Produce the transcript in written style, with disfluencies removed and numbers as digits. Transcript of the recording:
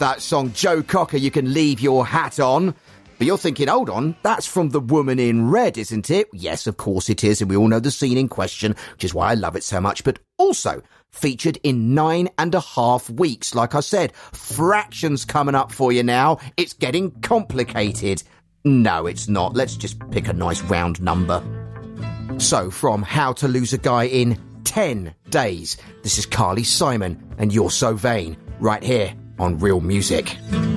that song, Joe Cocker, You Can Leave Your Hat On. But you're thinking, hold on, that's from The Woman in Red, isn't it? Yes, of course it is, and we all know the scene in question, which is why I love it so much, but also featured in 9.5 weeks. Like I said, fractions coming up for you now. It's getting complicated. No, it's not. Let's just pick a nice round number. So, from How to Lose a Guy in 10 Days, this is Carly Simon and You're So Vain, right here on Real Music.